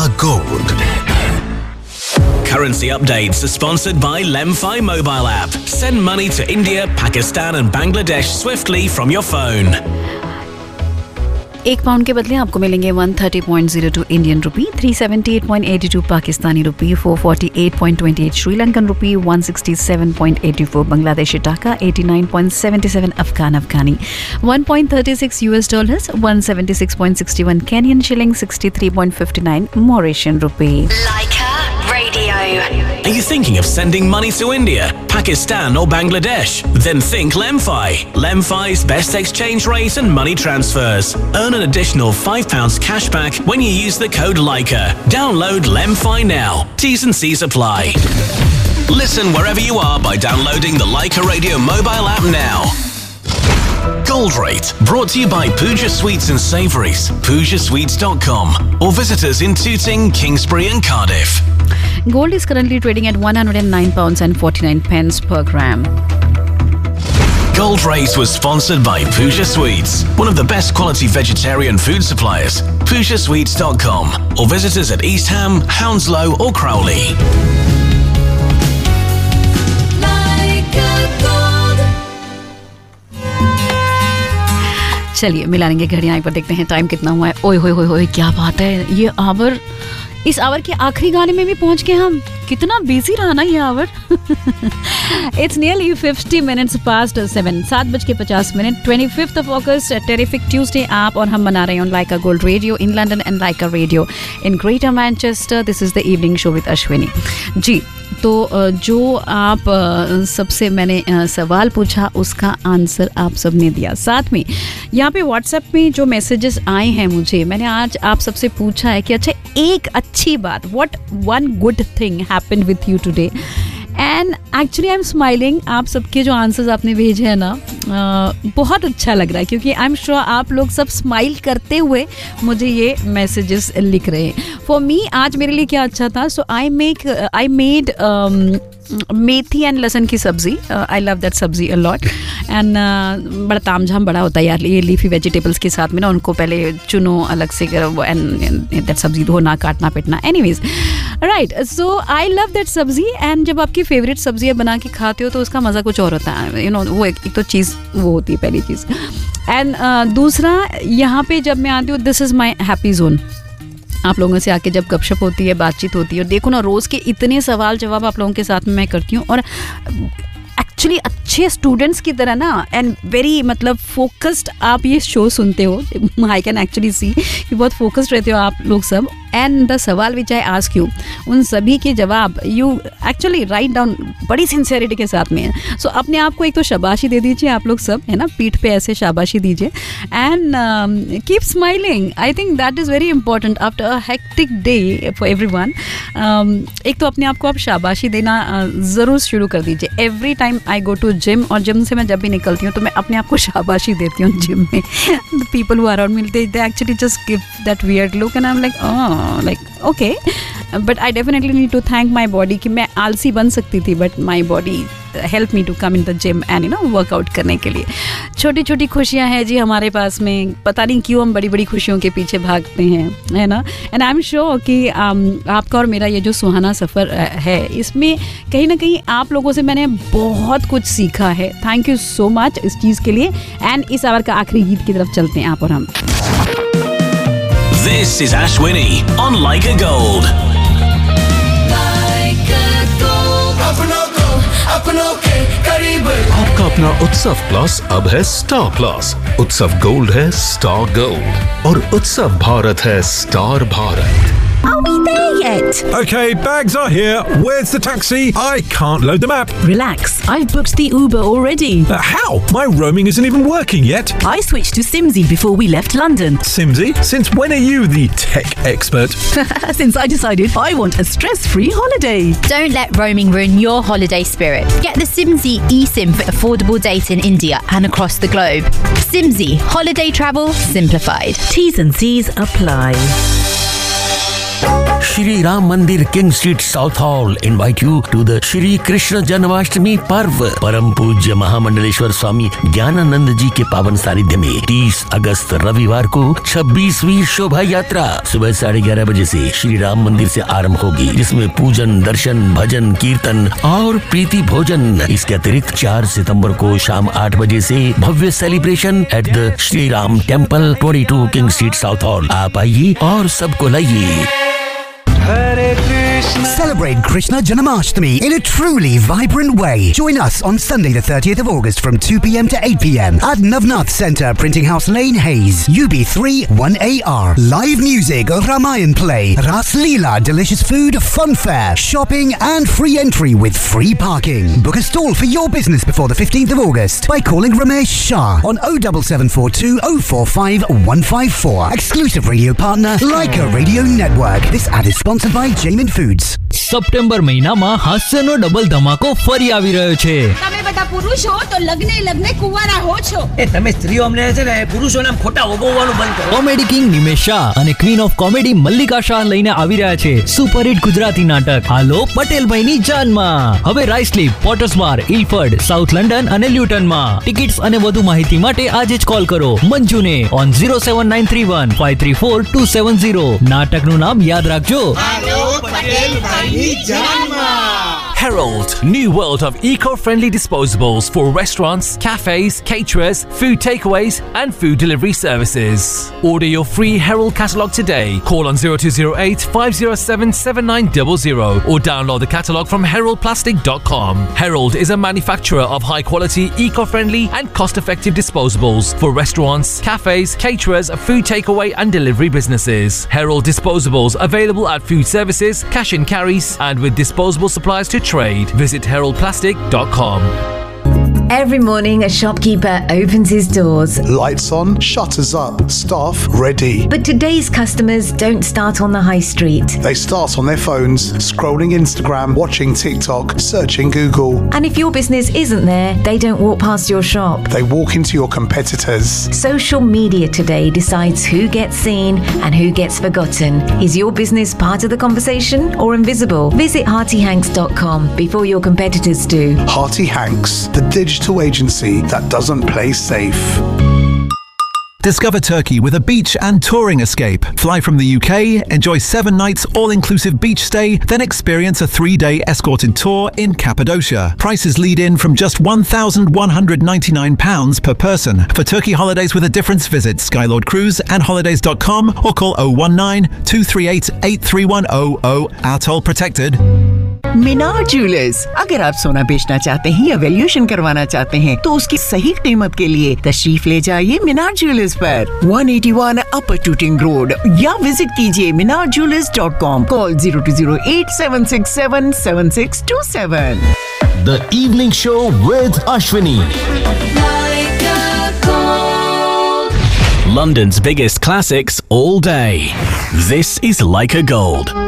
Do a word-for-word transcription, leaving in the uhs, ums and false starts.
Gold. Currency updates are sponsored by Lemfi mobile app. Send money to India, Pakistan and Bangladesh swiftly from your phone. एक pound के बदले आपको मिलेंगे one thirty point zero two Indian rupee, three seventy-eight point eight two Pakistani रुपी, four forty-eight point two eight Sri Lankan रुपी, one sixty-seven point eight four Bangladeshi टाका, eighty-nine point seven seven Afghan Afghani, one point three six US dollars, one seventy-six point six one Kenyon shilling, sixty-three point five nine Mauritian rupee. Leica Radio. Are you thinking of sending money to India, Pakistan or Bangladesh? Then think Lemfi. Lemfi's best exchange rate and money transfers. Earn an additional five pounds cash back when you use the code Leica. Download Lemfi now. T's and C's apply. Listen wherever you are by downloading the Leica Radio mobile app now. Gold Rate, brought to you by Pooja Sweets and Savouries, pooja sweets dot com, or visit us in Tooting, Kingsbury and Cardiff. Gold is currently trading at one hundred nine pounds and forty-nine pence per gram. Gold Rate was sponsored by Pooja Sweets, one of the best quality vegetarian food suppliers, pooja sweets dot com, or visit us at East Ham, Hounslow or Crowley. चलिए मिला लेंगे घड़ियां, एक बार देखते हैं time कितना हुआ है. ओए होए होए होए, क्या बात है, ये आवर, इस आवर के आखिरी गाने में भी पहुंच गए हम. कितना बिजी रहा ना ये our. It's nearly fifty minutes past seven. सात बज के पचास minute, twenty-fifth of August, terrific Tuesday आप और हम मना रहे हैं on Lyca gold radio in London and Lyca radio in greater Manchester. This is the evening show with Ashwini ji. तो जो आप सबसे मैंने सवाल पूछा उसका आंसर आप सब ने दिया. साथ में यहाँ पे व्हाट्सएप में जो मैसेजेस आए हैं मुझे, मैंने आज आप सबसे पूछा है कि अच्छा एक अच्छी बात, what one good thing happened with you today. And actually I am smiling. आप सबके जो आंसर्स आपने भेजे हैं ना, uh, बहुत अच्छा लग रहा है, क्योंकि आई एम श्योर आप लोग सब स्माइल करते हुए मुझे ये मैसेजेस लिख रहे हैं. फॉर मी आज मेरे लिए क्या अच्छा था, सो I make I made methi and लहसुन की सब्जी. आई लव दैट सब्जी अ लॉट. एंड बड़ा तामझाम बड़ा होता है यार ये लीफी वेजिटेबल्स के साथ में ना, उनको पहले चुनो अलग से करो एंड दैट सब्जी धोना काटना पिटना. Anyways right, so I love that सब्जी. एंड जब आपकी फेवरेट सब्जियाँ बना के खाते हो तो उसका मज़ा कुछ और होता है. यू नो वो एक, एक तो चीज़ वो होती है पहली चीज़. एंड uh, दूसरा यहाँ पे जब मैं आती हूँ, this is my happy zone. आप लोगों से आके जब गपशप होती है, बातचीत होती है, और देखो ना रोज़ के इतने सवाल जवाब आप लोगों के साथ में मैं करती हूँ, और एक्चुअली अच्छे स्टूडेंट्स की तरह ना एंड वेरी मतलब फोकस्ड आप ये शो सुनते हो. आई कैन एक्चुअली सी कि बहुत फोकस्ड रहते हो आप लोग सब. एंड द सवाल विच आई आस्क यू, उन सभी के जवाब यू एक्चुअली राइट डाउन बड़ी सिंसियरिटी के साथ में. सो so, अपने आप को एक तो शाबाशी दे दीजिए आप लोग सब, है ना, पीठ पे ऐसे शाबाशी दीजिए. And keep smiling. I think that is very important after a hectic day for everyone. एक तो अपने आप को आप शाबाशी देना uh, ज़रूर शुरू कर दीजिए. Every time I go to gym, और जिम से मैं जब भी निकलती हूँ तो मैं अपने आप को शाबाशी देती हूँ जिम में. The people who around me, they they actually just give that weird look and I am like oh like okay, but I definitely need to thank my body कि मैं आलसी बन सकती थी, but my body help me to come in the gym and you know workout करने के लिए. छोटी छोटी खुशियाँ हैं जी हमारे पास में, पता नहीं क्यों हम बड़ी बड़ी खुशियों के पीछे भागते हैं, है ना. एंड आई एम श्योर कि um, आपका और मेरा ये जो सुहाना सफ़र है, इसमें कहीं ना कहीं आप लोगों से मैंने बहुत कुछ सीखा है. थैंक यू सो मच इस चीज़ के लिए. एंड इस आवर का आखिरी गीत की तरफ चलते हैं आप और हम. This is Ashwini on Leica Gold. Leica Gold. अपनों को अपनों के करीब. आपका अपना उत्सव प्लस अब है स्टार प्लस. उत्सव गोल्ड है स्टार गोल्ड, और उत्सव भारत है star Bharat. Are we there yet? Okay, bags are here. Where's the taxi? I can't load the map. Relax, I've booked the Uber already. Uh, how? My roaming isn't even working yet. I switched to Simsy before we left London. Simsy? Since when are you the tech expert? Since I decided I want a stress-free holiday. Don't let roaming ruin your holiday spirit. Get the Simsy eSIM for affordable data in India and across the globe. Simsy, holiday travel simplified. T's and C's apply. Shri Ram मंदिर king street south hall invite you to the Shri Krishna Janmashtami पर्व। परम पूज्य महामंडलेश्वर स्वामी ज्ञानानंद जी के पावन सानिध्य में तीस अगस्त रविवार को छब्बीसवीं शोभा यात्रा सुबह साढ़े ग्यारह बजे से श्री राम मंदिर से आरंभ होगी, जिसमें पूजन, दर्शन, भजन, कीर्तन और प्रीति भोजन। इसके अतिरिक्त चार सितंबर को शाम आठ बजे से भव्य celebration at the Shri Ram temple बाईस किंग स्ट्रीट साउथ हॉल। आप आइए और सबको लाइए। Celebrate Krishna Janmashtami in a truly vibrant way. Join us on Sunday the thirtieth of August from two p m to eight p m at Navnath Centre, Printing House Lane, Hayes, U B three one A R. Live music, Ramayan play, Ras Leela, delicious food, fun fair, shopping and free entry with free parking. Book a stall for your business before the fifteenth of August by calling Ramesh Shah on oh seven seven four two oh four five one five four. Exclusive radio partner Leica Radio Network. This ad is sponsored by Jamin Foods. September મહિનામાં હાસ્યનો double ધમાકો ફરી આવી રહ્યો છે. તમે બધા પુરુષો તો લગ્ને લગ્ને કુંવારા હો છો. એ તમે સ્ત્રીઓ અમને છે ને પુરુષોને ખોટા ઓગવવાનું બંધ કરો. કોમેડી કિંગ નિમેશ શાહ અને queen of comedy Mallika Shah લઈને આવી રહ્યા છે સુપરહિટ ગુજરાતી નાટક હાલો પટેલભાઈની જાનમાં. હવે રાઇસલીપ, પોટર્સ બાર, ઇલફર્ડ, સાઉથ લંડન અને લ્યુટનમાં. ટિકિટ્સ અને વધુ માહિતી માટે આજે જ કોલ કરો મંજુને on zero seven nine three one five three four two seven zero. નાટકનું નામ યાદ રાખજો. હાલો પટેલભાઈની Herald, new world of eco-friendly disposables for restaurants, cafes, caterers, food takeaways and food delivery services. Order your free Herald catalogue today. Call on zero two zero eight five zero seven seven nine zero zero or download the catalogue from herald plastic dot com. Herald is a manufacturer of high-quality, eco-friendly and cost-effective disposables for restaurants, cafes, caterers, food takeaway and delivery businesses. Herald disposables available at food services, cash and carries and with disposable supplies to trade. Visit herald plastic dot com. Every morning, a shopkeeper opens his doors. Lights on, shutters up, staff ready. But today's customers don't start on the high street. They start on their phones, scrolling Instagram, watching TikTok, searching Google. And if your business isn't there, they don't walk past your shop. They walk into your competitors. Social media today decides who gets seen and who gets forgotten. Is your business part of the conversation or invisible? Visit hearty hanks dot com before your competitors do. Hearty Hanks, the digital agency that doesn't play safe. Discover Turkey with a beach and touring escape. Fly from the U K, enjoy seven nights all-inclusive beach stay, then experience a three-day escorted tour in Cappadocia. Prices lead in from just one thousand one hundred ninety-nine pounds per person. For Turkey holidays with a difference, visit Skylord Cruise and holidays dot com or call oh one nine two three eight eight three one oh oh. Atoll protected. Minar jewellers, अगर आप सोना बेचना चाहते हैं या valuation करवाना चाहते हैं तो उसकी सही कीमत के लिए तशरीफ ले जाइए मीनार ज्वेलर्स पर एक सौ इक्यासी अपर टूटिंग रोड या विजिट कीजिए मीनार jewellers dot com. Call zero two zero eight seven six seven seven six two seven. The Evening Show with Ashwini. London's biggest classics all day. This is Leica Gold.